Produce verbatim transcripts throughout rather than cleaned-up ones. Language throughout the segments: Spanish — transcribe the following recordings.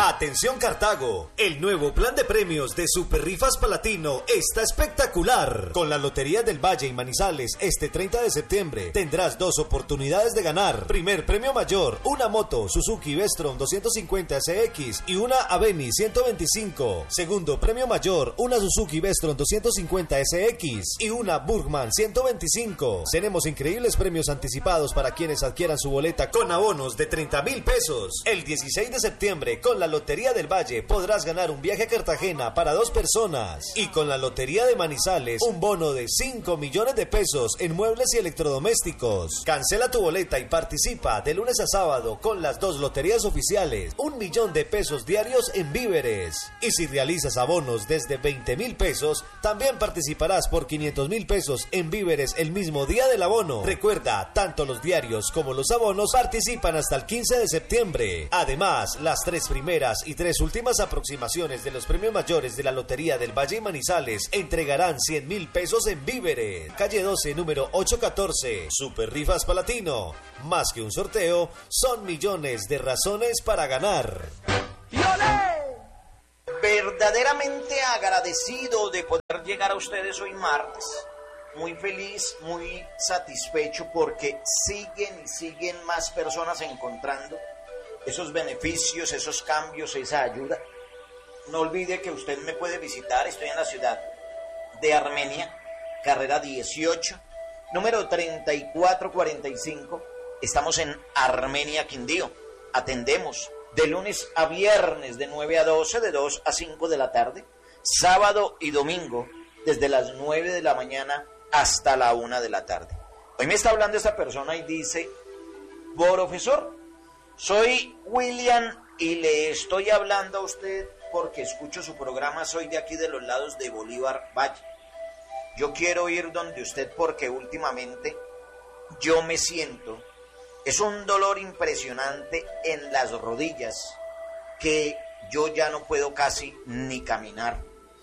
Atención Cartago, el nuevo plan de premios de Super Rifas Palatino está espectacular. Con la Lotería del Valle y Manizales este treinta de septiembre tendrás dos oportunidades de ganar. Primer premio mayor, una moto Suzuki Vestron doscientos cincuenta S X y una Aveni ciento veinticinco. Segundo premio mayor, una Suzuki Vestron doscientos cincuenta S X y una Burgman ciento veinticinco. Tenemos increíbles premios anticipados para quienes adquieran su boleta con abonos de treinta mil pesos. El dieciséis de septiembre con la Lotería del Valle podrás ganar un viaje a Cartagena para dos personas y con la Lotería de Manizales un bono de cinco millones de pesos en muebles y electrodomésticos. Cancela tu boleta y participa de lunes a sábado con las dos loterías oficiales, un millón de pesos diarios en víveres. Y si realizas abonos desde veinte mil pesos, también participarás por quinientos mil pesos en víveres el mismo día del abono. Recuerda, tanto los diarios como los abonos participan hasta el quince de septiembre. Además, las tres primeras y tres últimas aproximaciones de los premios mayores de la Lotería del Valle y Manizales entregarán cien mil pesos en víveres. Calle doce, número ochocientos catorce. Super Rifas Palatino. Más que un sorteo, son millones de razones para ganar. Verdaderamente agradecido de poder llegar a ustedes hoy martes. Muy feliz, muy satisfecho porque siguen y siguen más personas encontrando esos beneficios, esos cambios, esa ayuda. No olvide que usted me puede visitar, estoy en la ciudad de Armenia, carrera dieciocho, número treinta y cuatro cuarenta y cinco. Estamos en Armenia, Quindío. Atendemos de lunes a viernes de nueve a doce, de dos a cinco de la tarde, sábado y domingo desde las nueve de la mañana hasta la una de la tarde. Hoy me está hablando esta persona y dice: profesor, soy William y le estoy hablando a usted porque escucho su programa, soy de aquí de los lados de Bolívar Valle. Yo quiero ir donde usted porque últimamente yo me siento, es un dolor impresionante en las rodillas que yo ya no puedo casi ni caminar.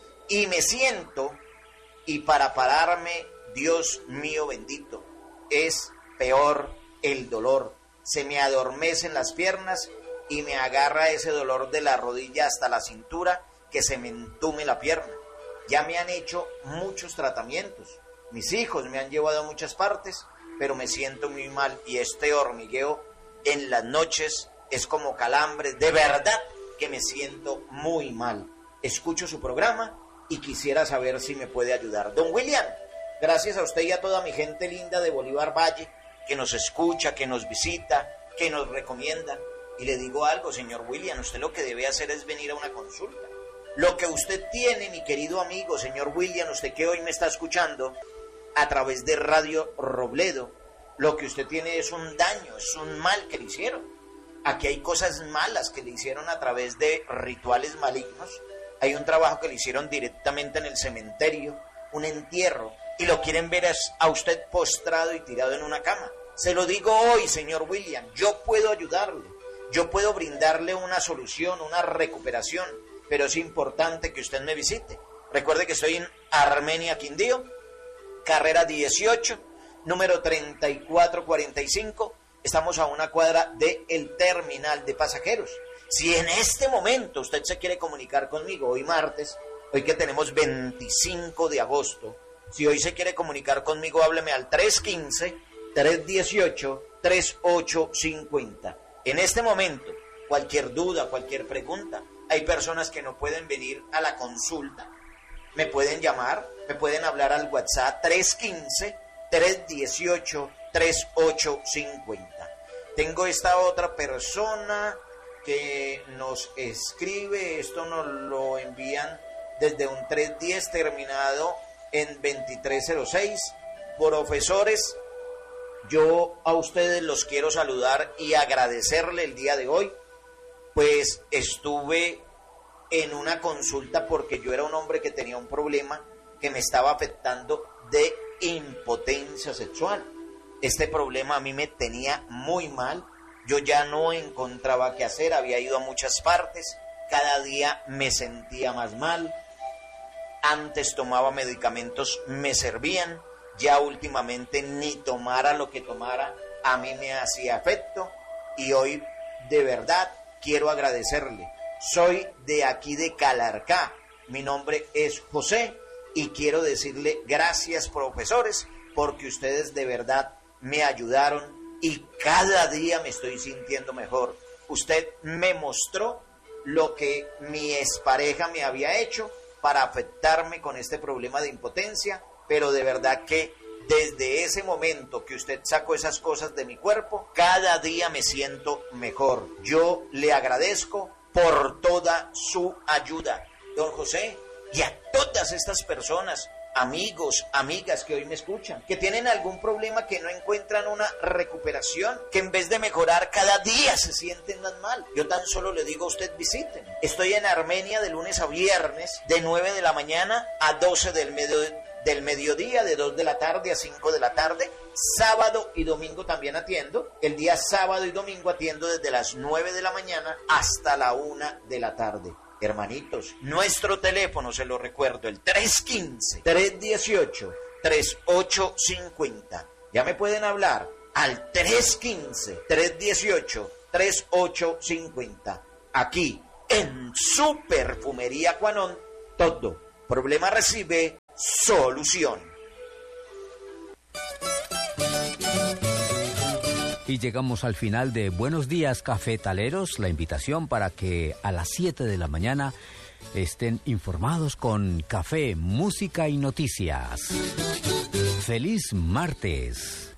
Y me siento, y para pararme, Dios mío bendito, es peor el dolor. Se me adormecen las piernas y me agarra ese dolor de la rodilla hasta la cintura que se me entume la pierna. Ya me han hecho muchos tratamientos. Mis hijos me han llevado a muchas partes, pero me siento muy mal y este hormigueo en las noches es como calambres. De verdad que me siento muy mal. Escucho su programa y quisiera saber si me puede ayudar. Don William, gracias a usted y a toda mi gente linda de Bolívar Valle, que nos escucha, que nos visita, que nos recomienda. Y le digo algo, señor William, usted lo que debe hacer es venir a una consulta. Lo que usted tiene, mi querido amigo, señor William, usted que hoy me está escuchando a través de Radio Robledo, lo que usted tiene es un daño, es un mal que le hicieron. Aquí hay cosas malas que le hicieron a través de rituales malignos. Hay un trabajo que le hicieron directamente en el cementerio, un entierro, y lo quieren ver a usted postrado y tirado en una cama. Se lo digo hoy, señor William, yo puedo ayudarle, yo puedo brindarle una solución, una recuperación, pero es importante que usted me visite. Recuerde que estoy en Armenia, Quindío, carrera dieciocho, número treinta y cuatro cuarenta y cinco. Estamos a una cuadra del terminal de pasajeros. Si en este momento usted se quiere comunicar conmigo, hoy martes, hoy que tenemos veinticinco de agosto, si hoy se quiere comunicar conmigo, hábleme al tres uno cinco, tres uno ocho, tres ocho cinco cero. En este momento, cualquier duda, cualquier pregunta, hay personas que no pueden venir a la consulta. Me pueden llamar, me pueden hablar al WhatsApp tres uno cinco, tres uno ocho, tres ocho cinco cero. Tengo esta otra persona que nos escribe, esto nos lo envían desde un tres diez terminado en veintitrés cero seis. Profesores, yo a ustedes los quiero saludar y agradecerle el día de hoy, pues estuve en una consulta porque yo era un hombre que tenía un problema que me estaba afectando de impotencia sexual. Este problema a mí me tenía muy mal, yo ya no encontraba qué hacer, había ido a muchas partes, cada día me sentía más mal. Antes tomaba medicamentos, me servían, ya últimamente ni tomara lo que tomara, a mí me hacía efecto, y hoy de verdad quiero agradecerle Soy de aquí de Calarcá. Mi nombre es José y quiero decirle gracias, profesores, porque ustedes de verdad me ayudaron y cada día me estoy sintiendo mejor. Usted me mostró lo que mi expareja me había hecho para afectarme con este problema de impotencia, pero de verdad que desde ese momento que usted sacó esas cosas de mi cuerpo, cada día me siento mejor. Yo le agradezco por toda su ayuda, don José, y a todas estas personas, amigos, amigas que hoy me escuchan, que tienen algún problema, que no encuentran una recuperación, que en vez de mejorar cada día se sienten más mal. Yo tan solo le digo a usted, visiten. Estoy en Armenia de lunes a viernes, de nueve de la mañana a doce del mediodía. Del mediodía, de dos de la tarde a cinco de la tarde. Sábado y domingo también atiendo. El día sábado y domingo atiendo desde las nueve de la mañana hasta la una de la tarde. Hermanitos, nuestro teléfono, se lo recuerdo, el tres uno cinco, tres uno ocho, tres ocho cinco cero. Ya me pueden hablar al tres uno cinco, tres uno ocho, tres ocho cinco cero. Aquí, en su perfumería Quanon, todo problema recibe solución. Y llegamos al final de Buenos Días, Cafetaleros. La invitación para que a las siete de la mañana estén informados con café, música y noticias. ¡Feliz martes!